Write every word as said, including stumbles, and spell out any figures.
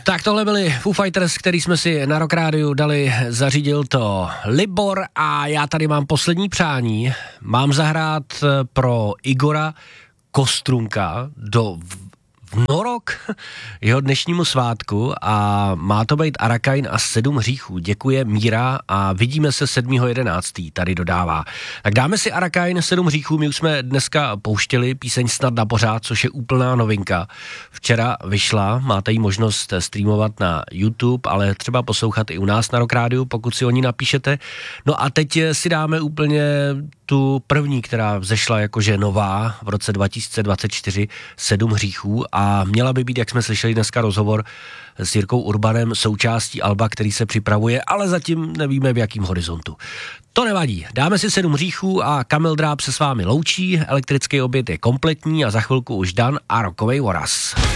Tak tohle byli Foo Fighters, který jsme si na Rock Rádiu dali, zařídil to Libor a já tady mám poslední přání. Mám zahrát pro Igora Kostrunka do vnorok jeho dnešnímu svátku a má to být Arakain a sedm hříchů. Děkuje Míra a vidíme se sedmého jedenáctého tady dodává. Tak dáme si Arakain sedm hříchů, my už jsme dneska pouštěli píseň Snad na pořád, což je úplná novinka. Včera vyšla, máte jí možnost streamovat na YouTube, ale třeba poslouchat i u nás na Rock Rádiu, pokud si o ní napíšete. No a teď si dáme úplně tu první, která vzešla jakože nová v roce dva tisíce dvacet čtyři, sedm hříchů a měla by být, jak jsme slyšeli dneska rozhovor s Jirkou Urbanem, součástí alba, který se připravuje, ale zatím nevíme v jakým horizontu. To nevadí, dáme si sedm hříchů a Kamil Dráb se s vámi loučí, elektrický oběd je kompletní a za chvilku už Dan a rokovej voraz.